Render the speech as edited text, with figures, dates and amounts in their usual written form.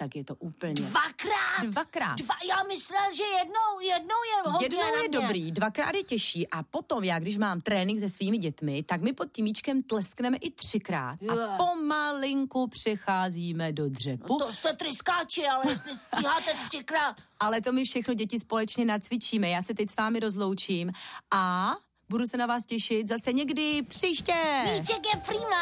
tak je to úplně... Dvakrát? Já myslel, že jednou je hodně. Jednou je dobrý, dvakrát je těžší a potom já, když mám trénink se svými dětmi, tak my pod tím míčkem tleskneme i 3krát a pomalinku přecházíme do dřepu. No to jste tryskáči, ale jestli stíháte 3krát. Ale to my všechno děti společně nacvičíme. Já se teď s vámi rozloučím a budu se na vás těšit zase někdy příště. Míček je prima.